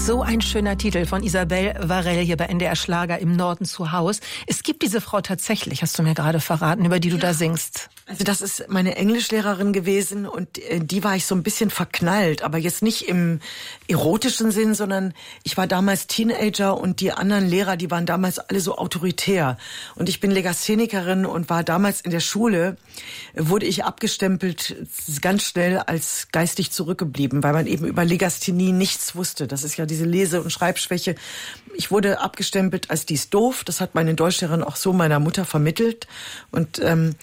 So ein schöner Titel von Isabelle Varell hier bei NDR Schlager im Norden zu Haus. Es gibt diese Frau tatsächlich, hast du mir gerade verraten, über die du da singst. Also das ist meine Englischlehrerin gewesen und die war ich so ein bisschen verknallt, aber jetzt nicht im erotischen Sinn, sondern ich war damals Teenager und die anderen Lehrer, die waren damals alle so autoritär. Und ich bin Legasthenikerin und war damals in der Schule, wurde ich abgestempelt ganz schnell als geistig zurückgeblieben, weil man eben über Legasthenie nichts wusste. Das ist ja diese Lese- und Schreibschwäche. Ich wurde abgestempelt als die ist doof. Das hat meine Deutschlehrerin auch so meiner Mutter vermittelt. Und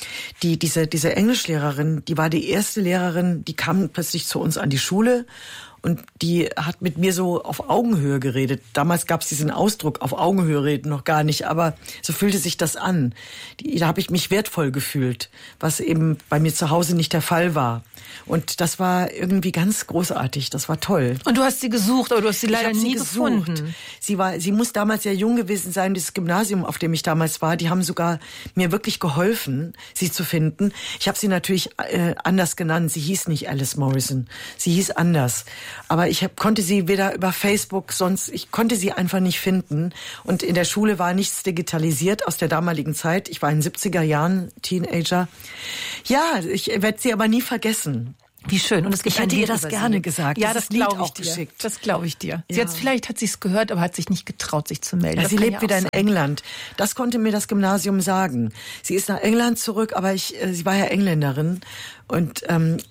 diese Englischlehrerin, die war die erste Lehrerin, die kam plötzlich zu uns an die Schule. Und die hat mit mir so auf Augenhöhe geredet. Damals gab es diesen Ausdruck, auf Augenhöhe reden, noch gar nicht. Aber so fühlte sich das an. Da habe ich mich wertvoll gefühlt, was eben bei mir zu Hause nicht der Fall war. Und das war irgendwie ganz großartig. Das war toll. Und du hast sie gesucht, aber du hast sie leider nie gefunden. Sie muss damals sehr jung gewesen sein. Dieses Gymnasium, auf dem ich damals war, die haben sogar mir wirklich geholfen, sie zu finden. Ich habe sie natürlich anders genannt. Sie hieß nicht Alice Morrison. Sie hieß anders. Aber konnte sie weder über Facebook, ich konnte sie einfach nicht finden. Und in der Schule war nichts digitalisiert aus der damaligen Zeit. Ich war in den 70er Jahren Teenager. Ja, ich werde sie aber nie vergessen. Wie schön. Und es gibt ich hätte ihr das gerne gesagt. Ja, das glaube ich dir. Geschickt. Das glaube ich dir. Ja. Vielleicht hat sie es gehört, aber hat sich nicht getraut, sich zu melden. Ja, sie lebt wieder in England. Das konnte mir das Gymnasium sagen. Sie ist nach England zurück, aber sie war ja Engländerin. Und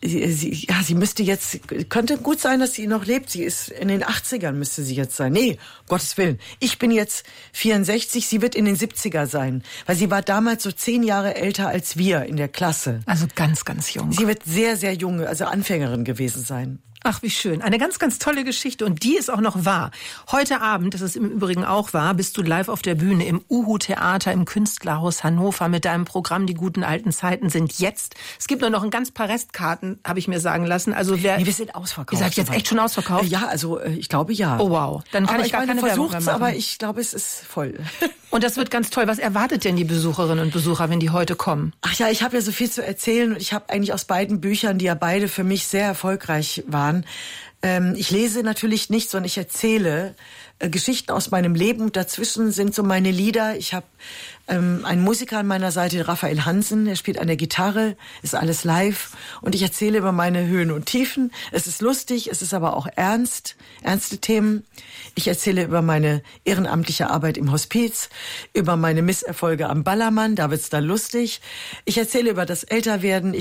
sie müsste jetzt, könnte gut sein, dass sie noch lebt. Sie ist in den 80ern, müsste sie jetzt sein. Nee, um Gottes Willen. Ich bin jetzt 64, sie wird in den 70er sein. Weil sie war damals so 10 Jahre älter als wir in der Klasse. Also ganz, ganz jung. Sie wird sehr, sehr jung, also Anfängerin gewesen sein. Ach, wie schön. Eine ganz, ganz tolle Geschichte. Und die ist auch noch wahr. Heute Abend, das ist im Übrigen auch wahr, bist du live auf der Bühne im Uhu-Theater im Künstlerhaus Hannover mit deinem Programm Die guten alten Zeiten sind jetzt. Es gibt nur noch ein ganz paar Restkarten, habe ich mir sagen lassen. Also wir sind ausverkauft. Ihr seid jetzt echt schon ausverkauft? Ja, also ich glaube ja. Oh wow. Dann kann ich gar keine Werbung mehr machen. Aber ich glaube, es ist voll. Und das wird ganz toll. Was erwartet denn die Besucherinnen und Besucher, wenn die heute kommen? Ach ja, ich habe ja so viel zu erzählen und ich habe eigentlich aus beiden Büchern, die ja beide für mich sehr erfolgreich waren, ich lese natürlich nicht, sondern ich erzähle Geschichten aus meinem Leben. Dazwischen sind so meine Lieder. Ich habe einen Musiker an meiner Seite, Raphael Hansen, der spielt an der Gitarre, ist alles live. Und ich erzähle über meine Höhen und Tiefen. Es ist lustig, es ist aber auch ernste Themen. Ich erzähle über meine ehrenamtliche Arbeit im Hospiz, über meine Misserfolge am Ballermann, da wird's dann lustig. Ich erzähle über das Älterwerden,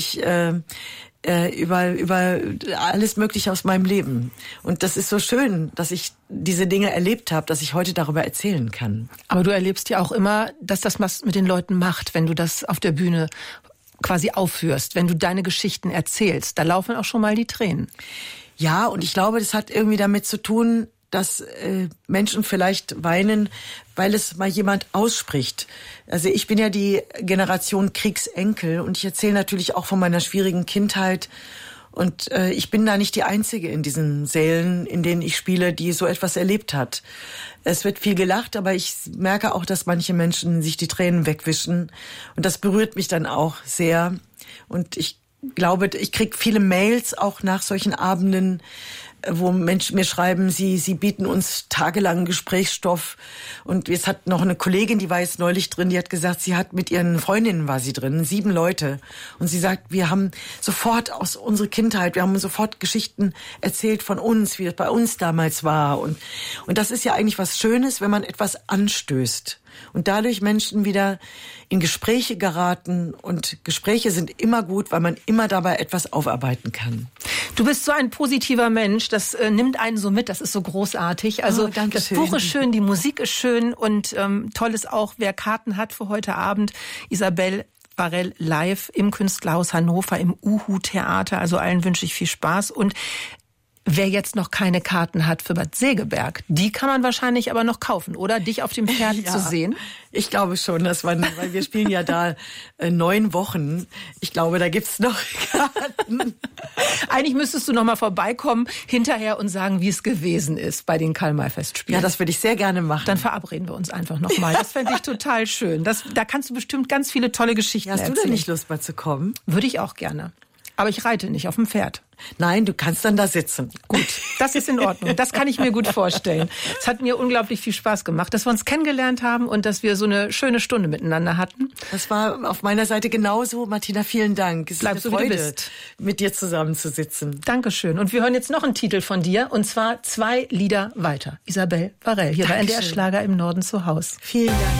über alles Mögliche aus meinem Leben. Und das ist so schön, dass ich diese Dinge erlebt habe, dass ich heute darüber erzählen kann. Aber du erlebst ja auch immer, dass das was mit den Leuten macht, wenn du das auf der Bühne quasi aufführst, wenn du deine Geschichten erzählst. Da laufen auch schon mal die Tränen. Ja, und ich glaube, das hat irgendwie damit zu tun, dass Menschen vielleicht weinen, weil es mal jemand ausspricht. Also ich bin ja die Generation Kriegsenkel und ich erzähle natürlich auch von meiner schwierigen Kindheit. Und ich bin da nicht die Einzige in diesen Sälen, in denen ich spiele, die so etwas erlebt hat. Es wird viel gelacht, aber ich merke auch, dass manche Menschen sich die Tränen wegwischen. Und das berührt mich dann auch sehr. Und ich glaube, ich kriege viele Mails auch nach solchen Abenden, wo Menschen mir schreiben, sie bieten uns tagelang Gesprächsstoff. Und jetzt hat noch eine Kollegin, die war jetzt neulich drin, die hat gesagt, sie hat mit ihren Freundinnen war sie drin, 7 Leute. Und sie sagt, wir haben sofort aus unserer Kindheit, wir haben sofort Geschichten erzählt von uns, wie es bei uns damals war. Und das ist ja eigentlich was Schönes, wenn man etwas anstößt. Und dadurch Menschen wieder in Gespräche geraten. Und Gespräche sind immer gut, weil man immer dabei etwas aufarbeiten kann. Du bist so ein positiver Mensch, das nimmt einen so mit, das ist so großartig. Also das Buch ist schön, die Musik ist schön und toll ist auch, wer Karten hat für heute Abend, Isabelle Varell live im Künstlerhaus Hannover, im Uhu-Theater. Also allen wünsche ich viel Spaß. Und wer jetzt noch keine Karten hat für Bad Segeberg, die kann man wahrscheinlich aber noch kaufen, oder? Dich auf dem Pferd zu sehen? Ich glaube schon, weil wir spielen ja da 9 Wochen. Ich glaube, da gibt's noch Karten. Eigentlich müsstest du noch mal vorbeikommen hinterher und sagen, wie es gewesen ist bei den Karl-May-Festspielen. Ja, das würde ich sehr gerne machen. Dann verabreden wir uns einfach noch mal. Das fände ich total schön. Da kannst du bestimmt ganz viele tolle Geschichten erzählen. Hast du denn nicht Lust mal zu kommen? Würde ich auch gerne. Aber ich reite nicht auf dem Pferd. Nein, du kannst dann da sitzen. Gut, das ist in Ordnung. Das kann ich mir gut vorstellen. Es hat mir unglaublich viel Spaß gemacht, dass wir uns kennengelernt haben und dass wir so eine schöne Stunde miteinander hatten. Das war auf meiner Seite genauso. Martina, vielen Dank. Es ist eine Freude, wie du bist, mit dir zusammenzusitzen. Dankeschön. Und wir hören jetzt noch einen Titel von dir, und zwar 2 Lieder weiter. Isabelle Varell, hier bei NDR Schlager im Norden zu Haus. Vielen Dank.